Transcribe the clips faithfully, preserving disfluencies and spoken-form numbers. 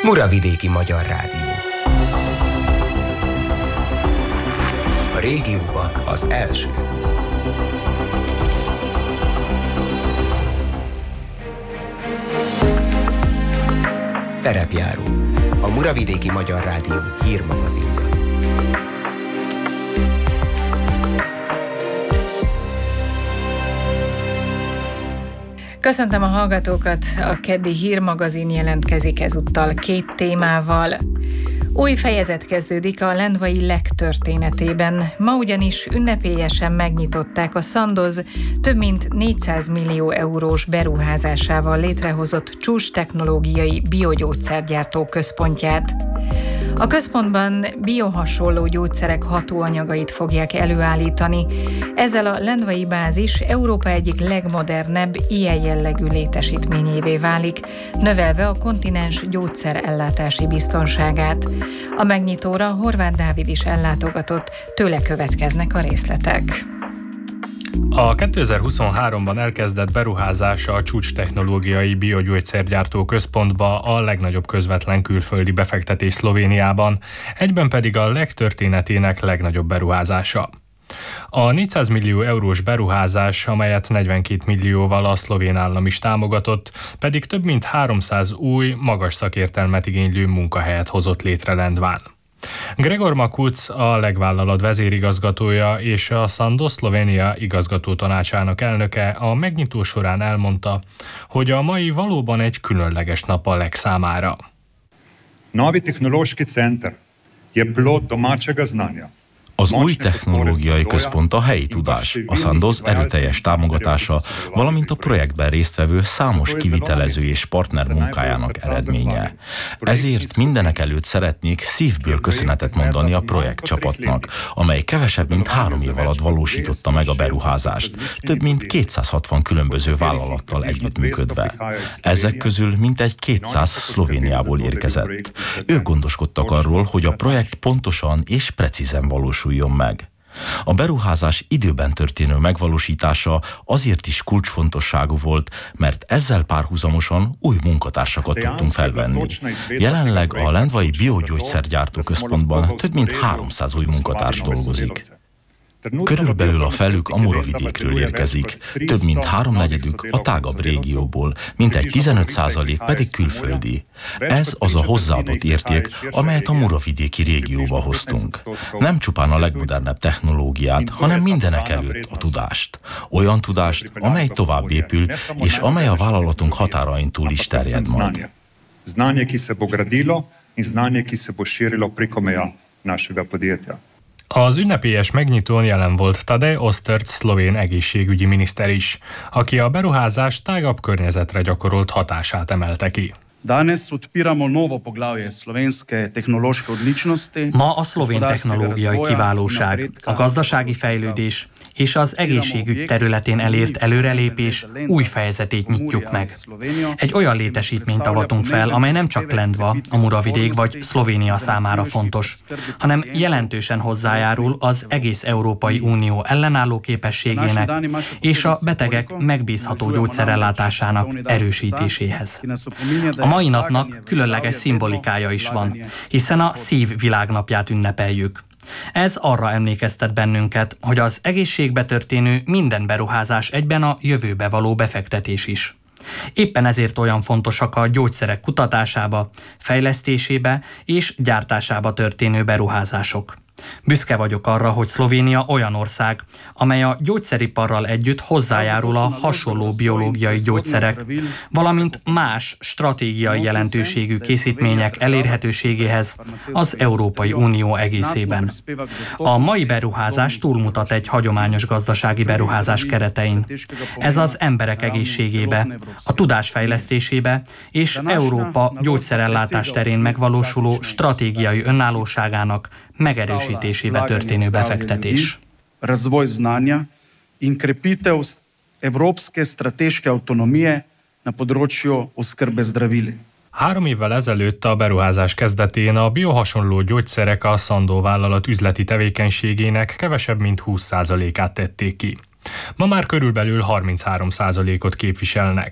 Muravidéki Magyar Rádió. A régióban az első. Terepjáró. A Muravidéki Magyar Rádió hírmagazinja. Köszöntöm a hallgatókat, a keddi hírmagazin jelentkezik ezúttal két témával. Új fejezet kezdődik a Lendvai Lek történetében. Ma ugyanis ünnepélyesen megnyitották a Sandoz több mint négyszáz millió eurós beruházásával létrehozott csúcstechnológiai biogyógyszergyártó központját. A központban biohasonló gyógyszerek hatóanyagait fogják előállítani. Ezzel a lendvai bázis Európa egyik legmodernebb ilyen jellegű létesítményévé válik, növelve a kontinens gyógyszerellátási biztonságát. A megnyitóra Horváth Dávid is ellátogatott, tőle következnek a részletek. A kétezer-huszonháromban elkezdett beruházása a csúcstechnológiai biogyógyszergyártó központba a legnagyobb közvetlen külföldi befektetés Szlovéniában, egyben pedig a Lek történetének legnagyobb beruházása. A négyszáz millió eurós beruházás, amelyet negyvenkét millióval a szlovén állam is támogatott, pedig több mint háromszáz új, magas szakértelmet igénylő munkahelyet hozott létre Lendván. Gregor Makuc, a Lek vállalat vezérigazgatója és a Sandoz Szlovénia igazgató tanácsának elnöke a megnyitó során elmondta, hogy a mai valóban egy különleges nap a Lek számára. Novi technološki center je plod domačega znanja. Az új technológiai központ a helyi tudás, a Sandoz erőteljes támogatása, valamint a projektben résztvevő számos kivitelező és partner munkájának eredménye. Ezért mindenek előtt szeretnék szívből köszönetet mondani a projektcsapatnak, amely kevesebb mint három év alatt valósította meg a beruházást, több mint kétszázhatvan különböző vállalattal együttműködve. Ezek közül mintegy kétszáz Szlovéniából érkezett. Ők gondoskodtak arról, hogy a projekt pontosan és precízen valósul meg. A beruházás időben történő megvalósítása azért is kulcsfontosságú volt, mert ezzel párhuzamosan új munkatársakat tudtunk felvenni. Jelenleg a Lendvai Biogyógyszergyártó központban több mint háromszáz új munkatárs dolgozik. Körülbelül a felük a Muravidékről érkezik, több mint háromnegyedük a tágabb régióból, mintegy tizenöt százalék pedig külföldi. Ez az a hozzáadott érték, amelyet a muravidéki régióba hoztunk. Nem csupán a legmodernebb technológiát, hanem mindenek előtt a tudást. Olyan tudást, amely tovább épül, és amely a vállalatunk határain túl is terjed majd. Znanje, ki se bo gradilo, in znanje, ki se bo širilo preko meja našega podjetja. Az ünnepélyes megnyitón jelen volt Tadej Osterc szlovén egészségügyi miniszter is, aki a beruházás tágabb környezetre gyakorolt hatását emelte ki. Ma a szlovén technológiai kiválóság, a gazdasági fejlődés és az egészségügy területén elért előrelépés új fejezetét nyitjuk meg. Egy olyan létesítményt avatunk fel, amely nem csak Lendva, a Muravidék vagy Szlovénia számára fontos, hanem jelentősen hozzájárul az egész Európai Unió ellenálló képességének és a betegek megbízható gyógyszerellátásának erősítéséhez. A mai napnak különleges szimbolikája is van, hiszen a Szív világnapját ünnepeljük. Ez arra emlékeztet bennünket, hogy az egészségbe történő minden beruházás egyben a jövőbe való befektetés is. Éppen ezért olyan fontosak a gyógyszerek kutatásába, fejlesztésébe és gyártásába történő beruházások. Büszke vagyok arra, hogy Szlovénia olyan ország, amely a gyógyszeriparral együtt hozzájárul a hasonló biológiai gyógyszerek, valamint más stratégiai jelentőségű készítmények elérhetőségéhez az Európai Unió egészében. A mai beruházás túlmutat egy hagyományos gazdasági beruházás keretein. Ez az emberek egészségébe, a tudás fejlesztésébe és Európa gyógyszerellátás terén megvalósuló stratégiai önállóságának megerősítésébe történő befektetés. Razvoj znanja in krepitev evropske strateške avtonomije na področju oskrbe zdravili. Három évvel ezelőtt a beruházás kezdetén a biohasonló gyógyszerek a Sandoz vállalat üzleti tevékenységének kevesebb mint húsz százalékát tették ki. Ma már körülbelül harminchárom százalékot képviselnek.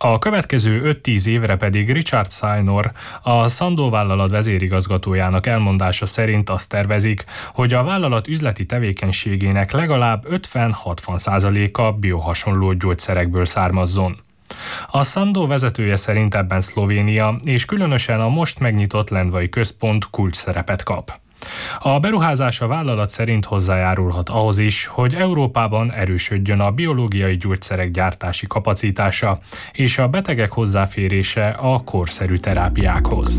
A következő öt-tíz évre pedig Richard Saynor, a Sandoz vállalat vezérigazgatójának elmondása szerint azt tervezik, hogy a vállalat üzleti tevékenységének legalább ötven-hatvan százaléka biohasonló gyógyszerekből származzon. A Sandoz vezetője szerint ebben Szlovénia és különösen a most megnyitott lendvai központ kulcs szerepet kap. A beruházás a vállalat szerint hozzájárulhat ahhoz is, hogy Európában erősödjön a biológiai gyógyszerek gyártási kapacitása és a betegek hozzáférése a korszerű terápiákhoz.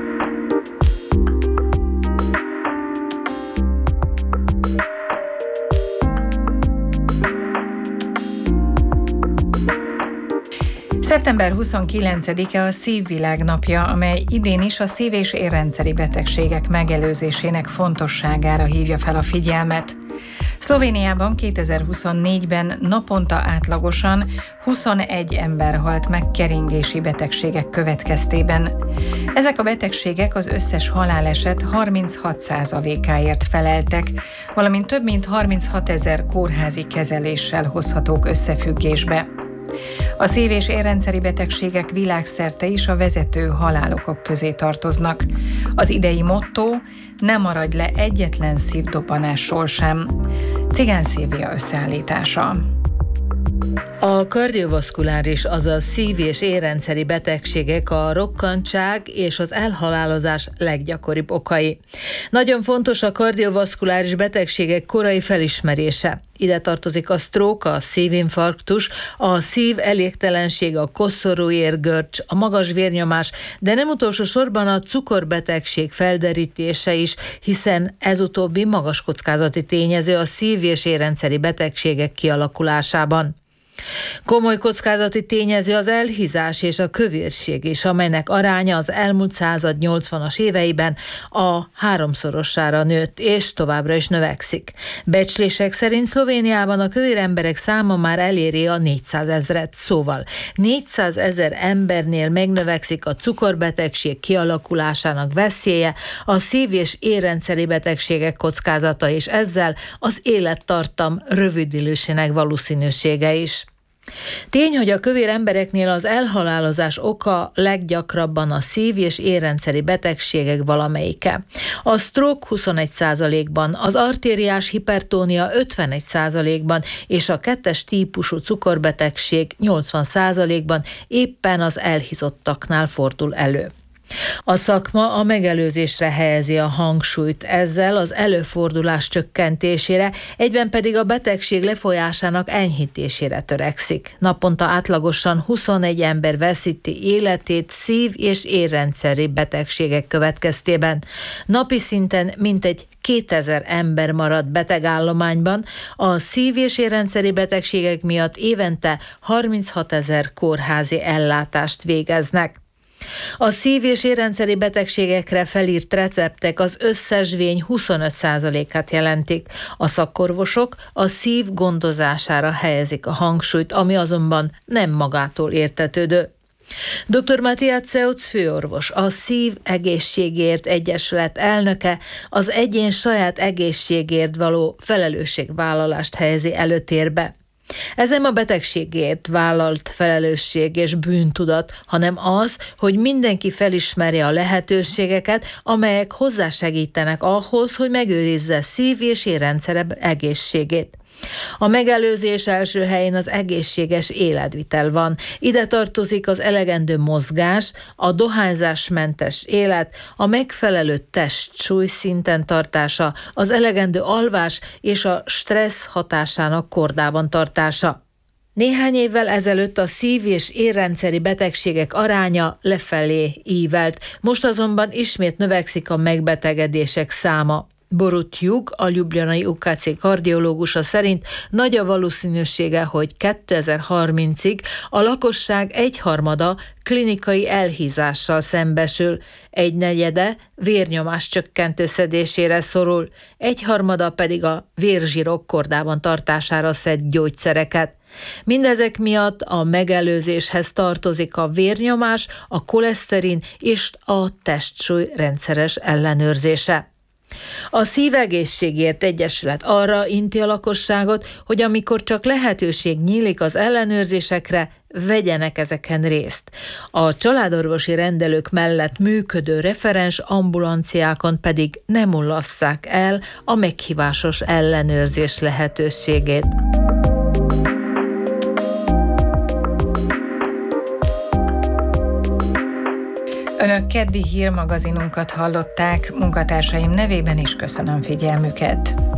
szeptember huszonkilencedike a Szívvilág napja, amely idén is a szív- és érrendszeri betegségek megelőzésének fontosságára hívja fel a figyelmet. Szlovéniában kétezer-huszonnégyben naponta átlagosan huszonegy ember halt meg keringési betegségek következtében. Ezek a betegségek az összes haláleset harminchat százalékáért feleltek, valamint több mint harminchatezer kórházi kezeléssel hozhatók összefüggésbe. A szív- és érrendszeri betegségek világszerte is a vezető halálokok közé tartoznak. Az idei motto: ne maradj le egyetlen szívdobbanásról sem. Cigán Szilvia összeállítása. A kardiovaszkuláris, azaz szív- és érrendszeri betegségek a rokkantság és az elhalálozás leggyakoribb okai. Nagyon fontos a kardiovaszkuláris betegségek korai felismerése. Ide tartozik a stroke, a szívinfarktus, a szív elégtelenség, a koszorúérgörcs, a magas vérnyomás, de nem utolsó sorban a cukorbetegség felderítése is, hiszen ez utóbbi magas kockázati tényező a szív- és érrendszeri betegségek kialakulásában. Komoly kockázati tényező az elhízás és a kövérség is, amelynek aránya az elmúlt század nyolcvanas éveiben a háromszorosára nőtt, és továbbra is növekszik. Becslések szerint Szlovéniában a kövér emberek száma már eléri a négyszázezret, szóval négyszázezer embernél megnövekszik a cukorbetegség kialakulásának veszélye, a szív- és érrendszeri betegségek kockázata, és ezzel az élettartam rövidülésének valószínűsége is. Tény, hogy a kövér embereknél az elhalálozás oka leggyakrabban a szív- és érrendszeri betegségek valamelyike. A stroke huszonegy százalékban, az artériás hipertónia ötvenegy százalékban és a kettes típusú cukorbetegség nyolcvan százalékban éppen az elhízottaknál fordul elő. A szakma a megelőzésre helyezi a hangsúlyt, ezzel az előfordulás csökkentésére, egyben pedig a betegség lefolyásának enyhítésére törekszik. Naponta átlagosan huszonegy ember veszíti életét szív- és érrendszeri betegségek következtében. Napi szinten mintegy kétezer ember marad betegállományban, a szív- és érrendszeri betegségek miatt évente harminchatezer kórházi ellátást végeznek. A szív- és érrendszeri betegségekre felírt receptek az összes vény huszonöt százalékát jelentik. A szakorvosok a szív gondozására helyezik a hangsúlyt, ami azonban nem magától értetődő. dr. Matthias Zeutz főorvos, a Szív Egészségért Egyesület elnöke az egyén saját egészségért való felelősségvállalást helyezi előtérbe. Ez nem a betegségért vállalt felelősség és bűntudat, hanem az, hogy mindenki felismerje a lehetőségeket, amelyek hozzásegítenek ahhoz, hogy megőrizze szív- és érrendszere egészségét. A megelőzés első helyén az egészséges életvitel van. Ide tartozik az elegendő mozgás, a dohányzásmentes élet, a megfelelő testsúly szinten tartása, az elegendő alvás és a stressz hatásának kordában tartása. Néhány évvel ezelőtt a szív- és érrendszeri betegségek aránya lefelé ívelt, most azonban ismét növekszik a megbetegedések száma. Borut Jug, a ljubljanai u ká cé kardiológusa szerint nagy a valószínűsége, hogy kétezer-harmincig a lakosság egyharmada klinikai elhízással szembesül, egynegyede vérnyomás csökkentő szedésére szorul, egyharmada pedig a vérzsírok kordában tartására szed gyógyszereket. Mindezek miatt a megelőzéshez tartozik a vérnyomás, a koleszterin és a testsúly rendszeres ellenőrzése. A Szívegészségért Egyesület arra inti a lakosságot, hogy amikor csak lehetőség nyílik az ellenőrzésekre, vegyenek ezeken részt. A családorvosi rendelők mellett működő referens ambulanciákon pedig ne mulasszák el a meghívásos ellenőrzés lehetőségét. Önök keddi hírmagazinunkat hallották, munkatársaim nevében is köszönöm figyelmüket.